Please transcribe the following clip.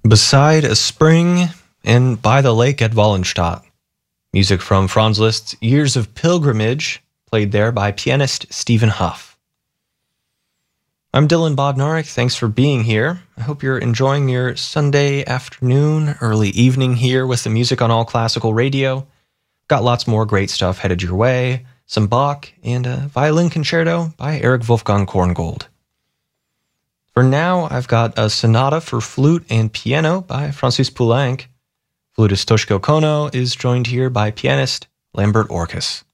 Beside a Spring and By the Lake at Wallenstadt. Music from Franz Liszt's Years of Pilgrimage, played there by pianist Stephen Huff. I'm Dylan Bodnarek. Thanks for being here. I hope you're enjoying your Sunday afternoon, early evening here with the music on All Classical Radio. Got lots more great stuff headed your way. Some Bach and a violin concerto by Erich Wolfgang Korngold. For now, I've got a sonata for flute and piano by Francis Poulenc. Flutist Toshiko Kono is joined here by pianist Lambert Orkus.